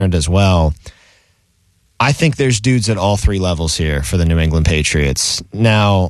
as well. I think there's dudes at all three levels here for the New England Patriots. Now,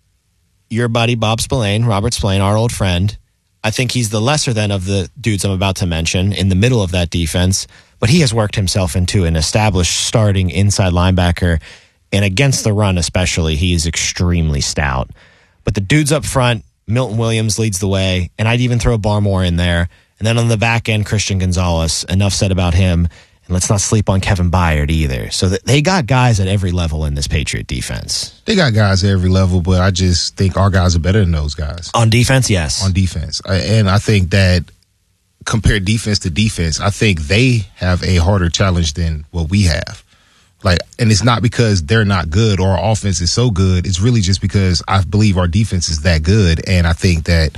your buddy Bob Spillane, Robert Spillane, our old friend, I think he's the lesser than of the dudes I'm about to mention in the middle of that defense, but he has worked himself into an established starting inside linebacker, and against the run especially, he is extremely stout. But the dudes up front, Milton Williams leads the way, and I'd even throw Barmore in there. And then on the back end, Christian Gonzalez. Enough said about him. And let's not sleep on Kevin Byard either. So they got guys at every level in this Patriot defense. They got guys at every level, but I just think our guys are better than those guys. On defense, yes. On defense. And I think that compared defense to defense, I think they have a harder challenge than what we have. And it's not because they're not good or our offense is so good. It's really just because I believe our defense is that good. And I think that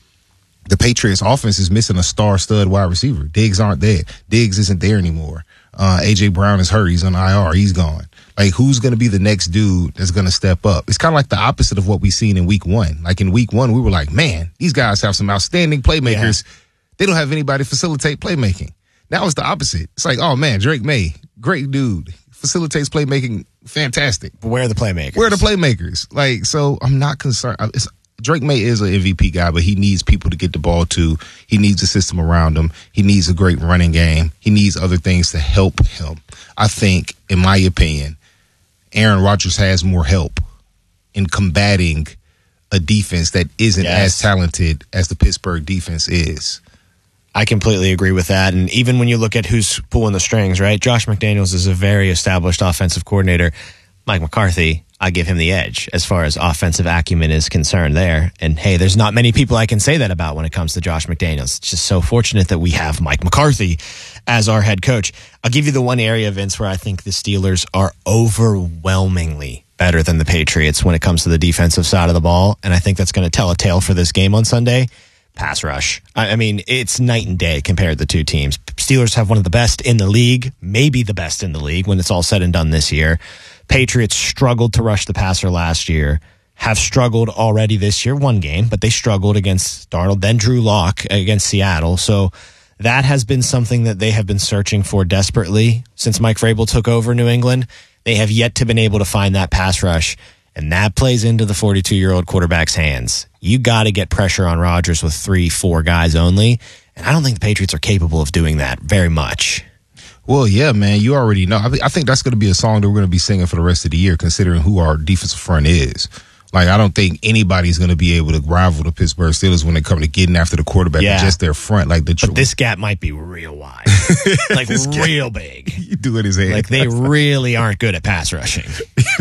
the Patriots offense is missing a star-stud wide receiver. Diggs aren't there. Diggs isn't there anymore. A.J. Brown is hurt. He's on IR. He's gone. Who's going to be the next dude that's going to step up? It's kind of like the opposite of what we've seen in week one. In week one, we were like, man, these guys have some outstanding playmakers. Yeah. They don't have anybody to facilitate playmaking. Now it's the opposite. It's like, oh, man, Drake May, great dude. Facilitates playmaking, fantastic. But where are the playmakers? Where are the playmakers? So I'm not concerned. Drake May is an MVP guy, but he needs people to get the ball to. He needs a system around him. He needs a great running game. He needs other things to help him. I think, in my opinion, Aaron Rodgers has more help in combating a defense that isn't as talented as the Pittsburgh defense is. I completely agree with that. And even when you look at who's pulling the strings, right? Josh McDaniels is a very established offensive coordinator. Mike McCarthy, I give him the edge as far as offensive acumen is concerned there. And hey, there's not many people I can say that about when it comes to Josh McDaniels. It's just so fortunate that we have Mike McCarthy as our head coach. I'll give you the one area, Vince, where I think the Steelers are overwhelmingly better than the Patriots when it comes to the defensive side of the ball. And I think that's going to tell a tale for this game on Sunday. Pass rush. I mean, it's night and day compared to the two teams. Steelers have one of the best in the league, maybe the best in the league when it's all said and done this year. Patriots struggled to rush the passer last year, have struggled already this year, one game, but they struggled against Darnold, then Drew Lock against Seattle. So that has been something that they have been searching for desperately since Mike Vrabel took over New England. They have yet to been able to find that pass rush, and that plays into the 42-year-old quarterback's hands. You got to get pressure on Rodgers with 3-4 guys only, and I don't think the Patriots are capable of doing that very much. Well, yeah, man, you already know. I think that's going to be a song that we're going to be singing for the rest of the year, considering who our defensive front is. I don't think anybody's going to be able to rival the Pittsburgh Steelers when they come to getting after the quarterback with just their front. But this gap might be real wide, real big. You do it his head. They really aren't good at pass rushing.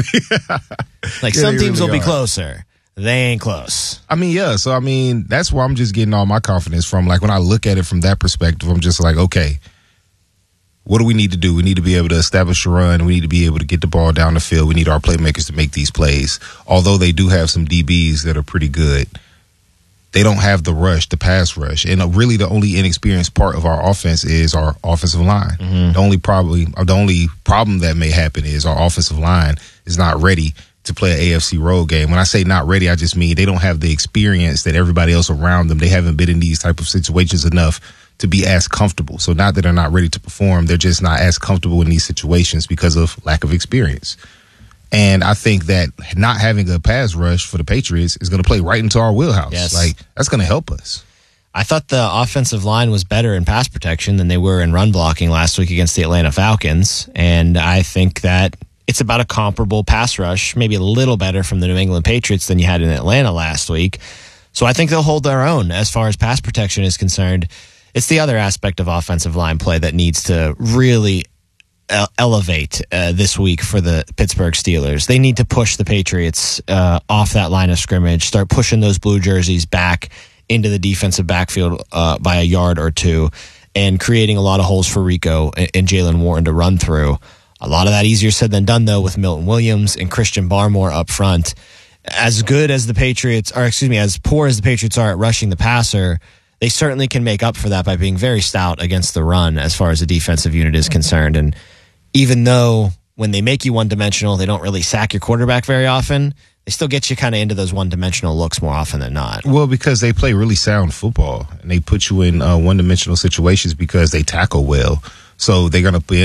Some teams will be closer. They ain't close. So that's where I'm just getting all my confidence from. When I look at it from that perspective, I'm just like, okay, what do we need to do? We need to be able to establish a run. We need to be able to get the ball down the field. We need our playmakers to make these plays. Although they do have some DBs that are pretty good, they don't have the rush, the pass rush. And really the only inexperienced part of our offense is our offensive line. Mm-hmm. The only problem that may happen is our offensive line is not ready to play an AFC road game. When I say not ready, I just mean they don't have the experience that everybody else around them. They haven't been in these type of situations enough to be as comfortable. So not that they're not ready to perform, they're just not as comfortable in these situations because of lack of experience. And I think that not having a pass rush for the Patriots is going to play right into our wheelhouse. Yes. That's going to help us. I thought the offensive line was better in pass protection than they were in run blocking last week against the Atlanta Falcons. And I think that it's about a comparable pass rush, maybe a little better from the New England Patriots than you had in Atlanta last week. So I think they'll hold their own as far as pass protection is concerned. It's the other aspect of offensive line play that needs to really elevate this week for the Pittsburgh Steelers. They need to push the Patriots off that line of scrimmage, start pushing those blue jerseys back into the defensive backfield by a yard or two, and creating a lot of holes for Rico and Jaylen Warren to run through. A lot of that easier said than done, though, with Milton Williams and Christian Barmore up front. As good as the Patriots, as poor as the Patriots are at rushing the passer, they certainly can make up for that by being very stout against the run as far as the defensive unit is concerned. And even though when they make you one-dimensional, they don't really sack your quarterback very often, they still get you kind of into those one-dimensional looks more often than not. Well, because they play really sound football, and they put you in one-dimensional situations because they tackle well. So they're going to be